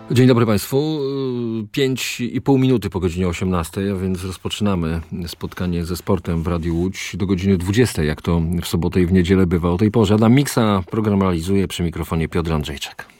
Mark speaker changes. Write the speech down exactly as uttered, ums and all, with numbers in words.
Speaker 1: Dzień dobry Państwu. Pięć i pół minuty po godzinie osiemnastej, a więc rozpoczynamy spotkanie ze sportem w Radiu Łódź do godziny dwudziestej, jak to w sobotę i w niedzielę bywa o tej porze. Adam Miksa program realizuje, przy mikrofonie Piotr Andrzejczak.